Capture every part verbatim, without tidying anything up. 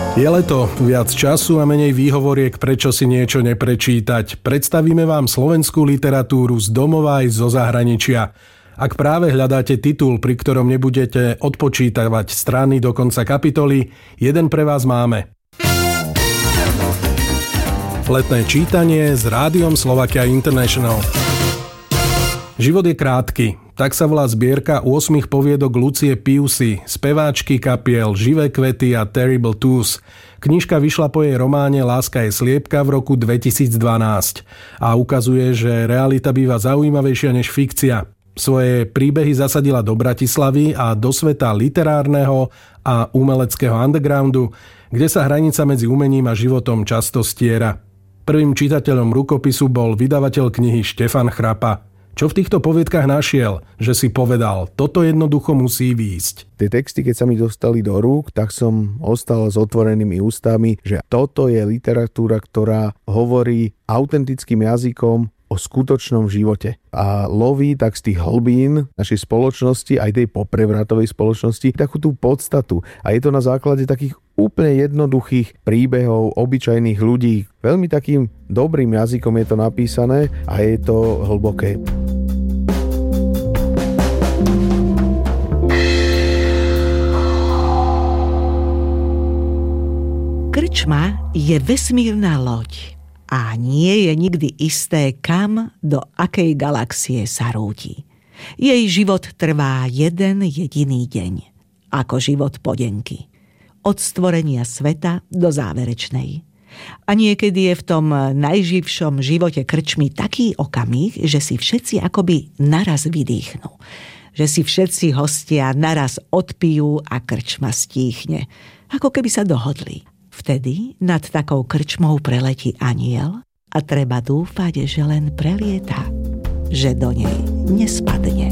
Je leto, viac času a menej výhovoriek, prečo si niečo neprečítať. Predstavíme vám slovenskú literatúru z domova aj zo zahraničia. Ak práve hľadáte titul, pri ktorom nebudete odpočítavať strany do konca kapitoly, jeden pre vás máme. Letné čítanie s Rádiom Slovakia International. Život je krátky. Tak sa volá zbierka ôsmich poviedok Lucie Piusy, speváčky kapiel Živé kvety a Terrible Twos. Knižka vyšla po jej románe Láska je sliepka v roku dvetisícdvanásť a ukazuje, že realita býva zaujímavejšia než fikcia. Svoje príbehy zasadila do Bratislavy a do sveta literárneho a umeleckého undergroundu, kde sa hranica medzi umením a životom často stiera. Prvým čitateľom rukopisu bol vydavateľ knihy Štefan Chrapa. Čo v týchto poviedkach našiel, že si povedal, toto jednoducho musí výjsť? Tie texty, keď sa mi dostali do rúk, tak som ostal s otvorenými ústami, že toto je literatúra, ktorá hovorí autentickým jazykom o skutočnom živote. A loví tak z tých hlbín našej spoločnosti, aj tej poprevratovej spoločnosti, takú tú podstatu. A je to na základe takých úplne jednoduchých príbehov obyčajných ľudí. Veľmi takým dobrým jazykom je to napísané a je to hlboké. Krčma je vesmírna loď a nie je nikdy isté, kam, do akej galaxie sa rúti. Jej život trvá jeden jediný deň, ako život podenky. Od stvorenia sveta do záverečnej. A niekedy je v tom najživšom živote krčmy taký okamih, že si všetci akoby naraz vydýchnú. Že si všetci hostia naraz odpijú a krčma stíchne. Ako keby sa dohodli. Vtedy nad takou krčmou preletí anjel a treba dúfať, že len prelieta, že do nej nespadne.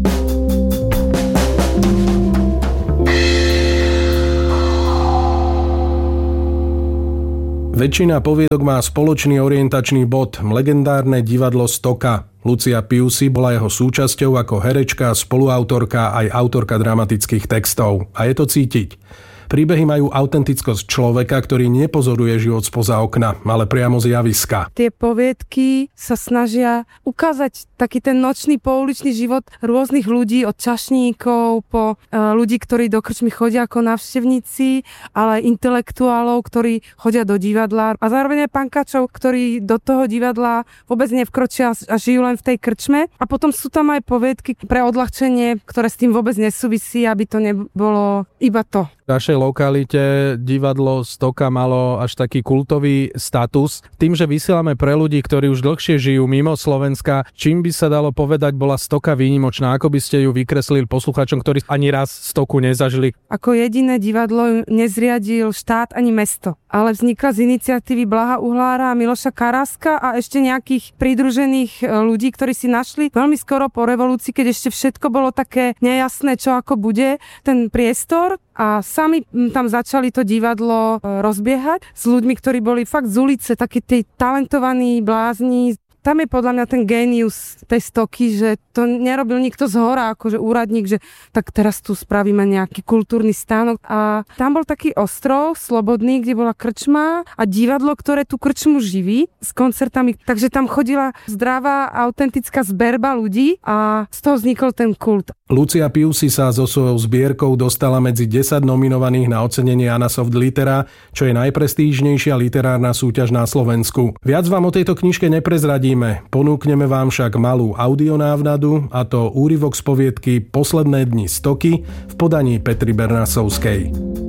Väčšina poviedok má spoločný orientačný bod, legendárne divadlo Stoka. Lucia Piusy bola jeho súčasťou ako herečka, spoluautorka aj autorka dramatických textov. A je to cítiť. Príbehy majú autentickosť človeka, ktorý nepozoruje život spoza okna, ale priamo z javiska. Tie poviedky sa snažia ukázať taký ten nočný pouličný život rôznych ľudí, od čašníkov po ľudí, ktorí do krčmy chodia ako návštevníci, ale aj intelektuálov, ktorí chodia do divadla a zároveň aj pankačov, ktorí do toho divadla vôbec nevkročia a žijú len v tej krčme. A potom sú tam aj poviedky pre odľahčenie, ktoré s tým vôbec nesúvisí, aby to nebolo iba to. V našej lokalite divadlo Stoka malo až taký kultový status. Tým, že vysielame pre ľudí, ktorí už dlhšie žijú mimo Slovenska, čím by sa dalo povedať, bola Stoka výnimočná? Ako by ste ju vykreslili poslucháčom, ktorí ani raz Stoku nezažili? Ako jediné divadlo nezriadil štát ani mesto, ale vznikla z iniciatívy Blaha Uhlára a Miloša Karáska a ešte nejakých pridružených ľudí, ktorí si našli veľmi skoro po revolúcii, keď ešte všetko bolo také nejasné, čo ako bude, ten priestor. A sami tam začali to divadlo rozbiehať s ľuďmi, ktorí boli fakt z ulice, takí tí talentovaní blázni. Tam je podľa mňa ten génius tej Stoky, že to nerobil nikto zhora, akože úradník, že tak teraz tu spravíme nejaký kultúrny stánok. A tam bol taký ostrov slobodný, kde bola krčma a divadlo, ktoré tú krčmu živí s koncertami. Takže tam chodila zdravá, autentická zberba ľudí a z toho vznikol ten kult. Lucia Piusy sa so svojou zbierkou dostala medzi desať nominovaných na ocenenie Anna Soft Litera, čo je najprestížnejšia literárna súťaž na Slovensku. Viac vám o tejto knižke neprezradíme, ponúkneme vám však malú audionávnadu, a to úryvok z poviedky Posledné dni Stoky v podaní Petry Bernasovskej.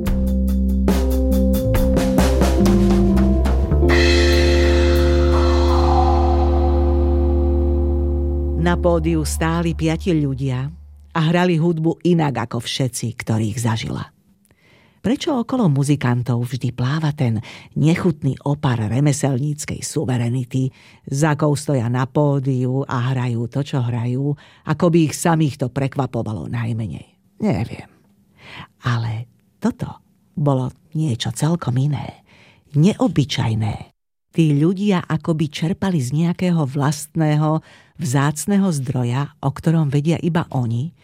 Na pódiu stáli piati ľudia a hrali hudbu inak ako všetci, ktorých zažila. Prečo okolo muzikantov vždy pláva ten nechutný opar remeselníckej suverenity, za akou stoja na pódiu a hrajú to, čo hrajú, ako by ich samých to prekvapovalo najmenej? Neviem. Ale toto bolo niečo celkom iné, neobyčajné. Tí ľudia akoby čerpali z nejakého vlastného, vzácneho zdroja, o ktorom vedia iba oni,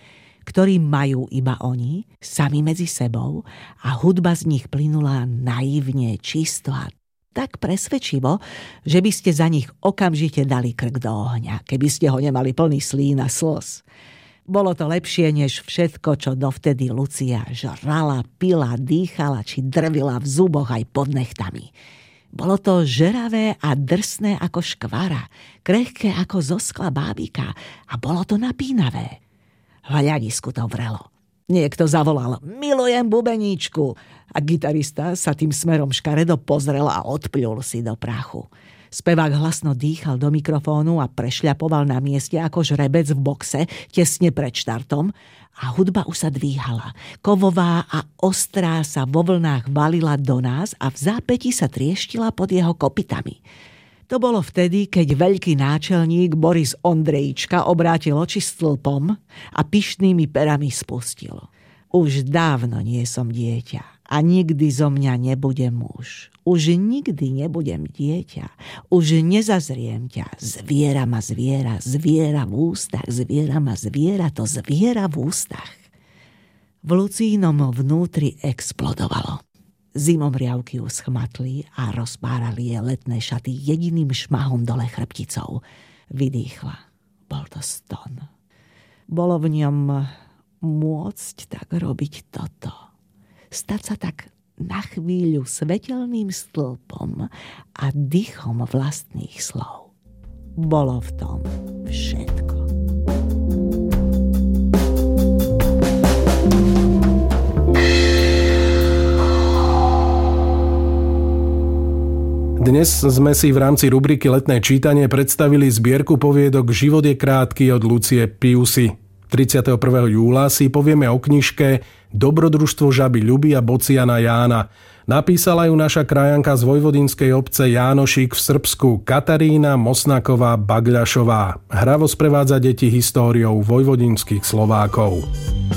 ktorý majú iba oni, sami medzi sebou, a hudba z nich plynula naivne, čisto a tak presvedčivo, že by ste za nich okamžite dali krk do ohňa, keby ste ho nemali plný slín a slz. Bolo to lepšie než všetko, čo dovtedy Lucia žrala, pila, dýchala či drvila v zuboch aj pod nechtami. Bolo to žeravé a drsné ako škvara, krehké ako zo skla bábika a bolo to napínavé. V hľadisku to vrelo. Niekto zavolal: "Milujem bubeníčku", a gitarista sa tým smerom škaredo pozrel a odpľul si do prachu. Spevák hlasno dýchal do mikrofónu a prešľapoval na mieste ako žrebec v boxe tesne pred štartom a hudba už sa dvíhala. Kovová a ostrá sa vo vlnách valila do nás a v zápäti sa trieštila pod jeho kopytami. To bolo vtedy, keď veľký náčelník Boris Ondrejčka obrátil oči stĺpom a pyšnými perami spustil: "Už dávno nie som dieťa a nikdy zo mňa nebude muž. Už nikdy nebudem dieťa. Už nezazriem ťa. Zviera ma zviera, zviera v ústach, zviera ma zviera, to zviera v ústach." V Lucínom vnútri explodovalo. Zimomriavky ju schmatli a rozpárali jej letné šaty jediným šmahom dole chrbticou. Vydýchla. Bol to ston. Bolo v ňom môcť tak robiť toto. Stať sa tak na chvíľu svetelným stĺpom a dychom vlastných slov. Bolo v tom všetko. Dnes sme si v rámci rubriky Letné čítanie predstavili zbierku poviedok Život je krátky od Lucie Piusy. tridsiateho prvého júla si povieme o knižke Dobrodružstvo žaby Ľuby a Bociana Jána. Napísala ju naša krajanka z vojvodinskej obce Jánošík v Srbsku Katarína Mosnaková Bagľašová. Hravo sprevádza deti históriou vojvodinských Slovákov.